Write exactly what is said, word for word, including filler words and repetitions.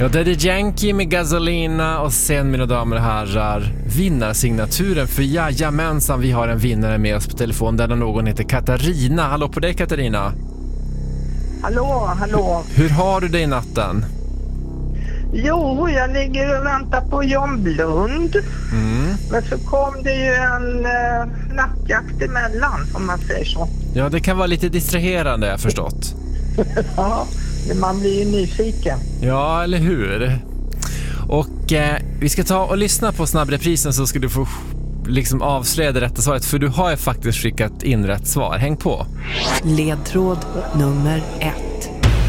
Ja, det är Yankee med Gasolina och sen, mina damer och herrar, vinnarsignaturen. För jajamensan, vi har en vinnare med oss på telefon där någon heter Katarina. Hallå på dig, Katarina. Hallå, hallå. Hur har du det i natten? Jo, jag ligger och väntar på John Blund. Mm. Men så kom det ju en eh, nattjakt emellan, om man säger så. Ja, det kan vara lite distraherande, jag har förstått. Ja, men man blir ju nyfiken. Ja, eller hur? Och eh, vi ska ta och lyssna på snabbreprisen så ska du få liksom avslöja det rätta svaret. För du har ju faktiskt skickat in rätt svar. Häng på. Ledtråd nummer ett.